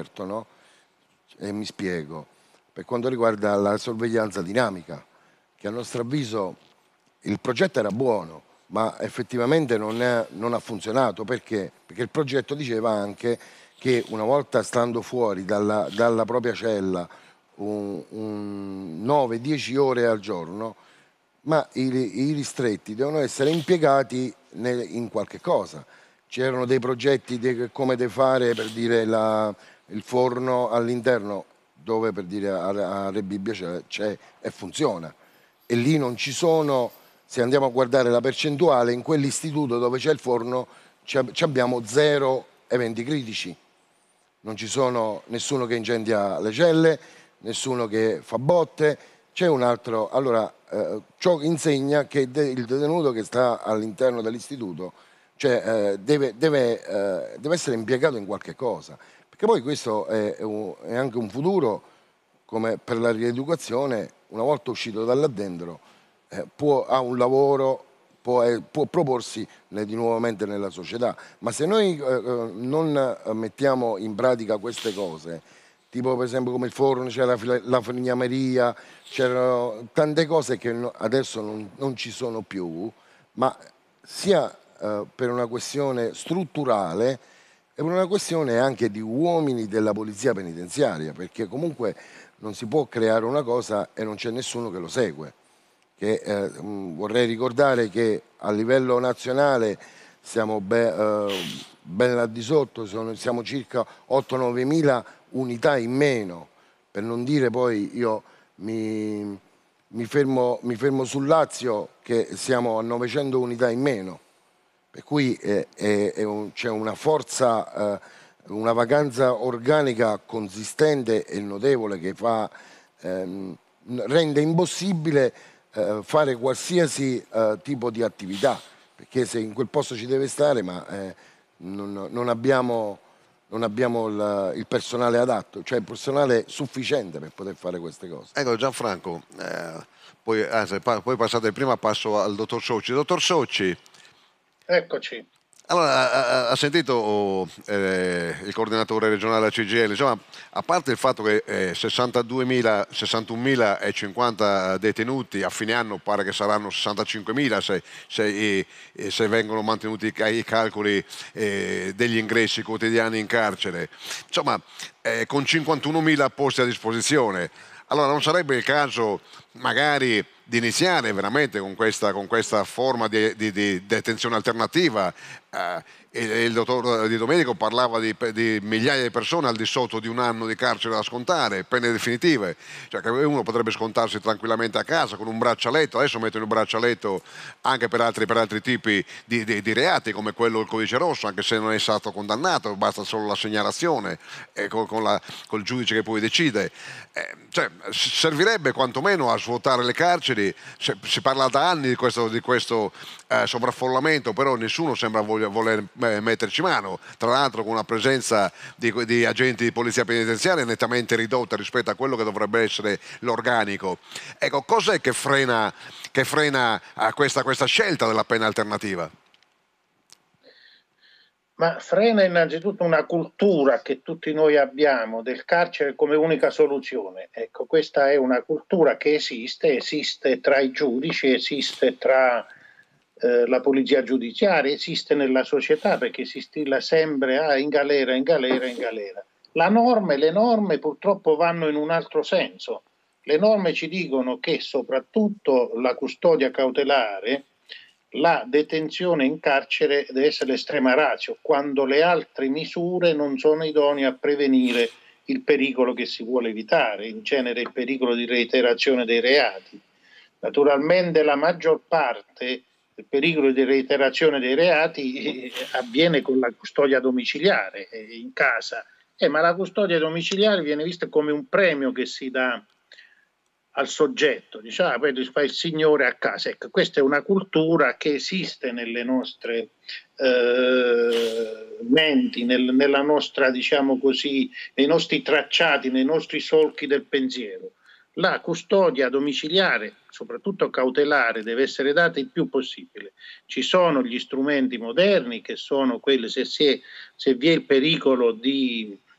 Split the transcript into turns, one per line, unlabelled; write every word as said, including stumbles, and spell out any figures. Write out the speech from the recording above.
aperto, no? E mi spiego, per quanto riguarda la sorveglianza dinamica, che a nostro avviso il progetto era buono, ma effettivamente non, è, non ha funzionato. Perché? Perché il progetto diceva anche che una volta stando fuori dalla, dalla propria cella un, un nove dieci ore al giorno, ma i, i ristretti devono essere impiegati nel, in qualche cosa. C'erano dei progetti di come de fare, per dire, la, il forno all'interno, dove per dire a, a Re Bibbia c'è e funziona, e lì non ci sono. Se andiamo a guardare la percentuale, in quell'istituto dove c'è il forno ci abbiamo zero eventi critici, non ci sono nessuno che incendia le celle, nessuno che fa botte. C'è un altro, allora eh, ciò insegna che de, il detenuto che sta all'interno dell'istituto, cioè, eh, deve, deve, eh, deve essere impiegato in qualche cosa, perché poi questo è, è, un, è anche un futuro, come per la rieducazione. Una volta uscito da là dentro eh, può, ha un lavoro, può, eh, può proporsi ne, di nuovamente nella società. Ma se noi eh, eh, non eh, mettiamo in pratica queste cose, tipo per esempio come il forno, c'era la, la fognameria, c'erano tante cose che no, adesso non, non ci sono più, ma sia eh, per una questione strutturale e per una questione anche di uomini della polizia penitenziaria, perché comunque non si può creare una cosa e non c'è nessuno che lo segue. Che, eh, mh, vorrei ricordare che a livello nazionale siamo be, eh, ben al di sotto, sono, siamo circa otto nove mila unità in meno, per non dire poi io mi, mi, fermo, mi fermo sul Lazio, che siamo a novecento unità in meno, per cui eh, un, c'è una forza, eh, una vacanza organica consistente e notevole che fa, ehm, rende impossibile eh, fare qualsiasi eh, tipo di attività, perché se in quel posto ci deve stare, ma eh, non, non abbiamo, non abbiamo il, il personale adatto, cioè il personale sufficiente per poter fare queste cose.
Ecco Gianfranco, eh, poi, anzi, poi passate prima, passo al dottor Socci. Dottor Socci.
Eccoci.
Allora, ha, ha sentito oh, eh, il coordinatore regionale C G I L, insomma, a parte il fatto che eh, sessantaduemila, sessantunomilacinquanta detenuti, a fine anno pare che saranno sessantacinquemila se, se, eh, se vengono mantenuti i, i calcoli eh, degli ingressi quotidiani in carcere, insomma, eh, con cinquantunomila posti a disposizione. Allora non sarebbe il caso magari di iniziare veramente con questa, con questa forma di, di, di detenzione alternativa? Eh, il dottor Di Domenico parlava di, di migliaia di persone al di sotto di un anno di carcere da scontare, pene definitive, cioè che uno potrebbe scontarsi tranquillamente a casa con un braccialetto. Adesso mettono il braccialetto anche per altri, per altri tipi di, di, di reati, come quello del codice rosso, anche se non è stato condannato, basta solo la segnalazione eh, con, con, la, con il giudice che poi decide. Eh, cioè, servirebbe quantomeno a svuotare le carceri. Si, si parla da anni di questo, di questo eh, sovraffollamento, però nessuno sembra voler, voler metterci mano, tra l'altro con una presenza di, di agenti di polizia penitenziaria nettamente ridotta rispetto a quello che dovrebbe essere l'organico. Ecco, cos'è che frena, che frena questa, questa scelta della pena alternativa?
Ma frena innanzitutto una cultura che tutti noi abbiamo del carcere come unica soluzione. Ecco, questa è una cultura che esiste, esiste tra i giudici, esiste tra eh, la polizia giudiziaria, esiste nella società, perché si stilla sempre ah, in galera, in galera, in galera. La norma, le norme purtroppo vanno in un altro senso. Le norme ci dicono che soprattutto la custodia cautelare, la detenzione in carcere deve essere l'estrema ratio, quando le altre misure non sono idonee a prevenire il pericolo che si vuole evitare, in genere il pericolo di reiterazione dei reati. Naturalmente la maggior parte del pericolo di reiterazione dei reati eh, avviene con la custodia domiciliare eh, in casa, eh, ma la custodia domiciliare viene vista come un premio che si dà al soggetto, dice, ah, poi fa il signore a casa. Ecco, questa è una cultura che esiste nelle nostre eh, menti, nel, nella nostra, diciamo così, nei nostri tracciati, nei nostri solchi del pensiero. La custodia domiciliare, soprattutto cautelare, deve essere data il più possibile. Ci sono gli strumenti moderni che sono quelli, se, si è, se vi è il pericolo di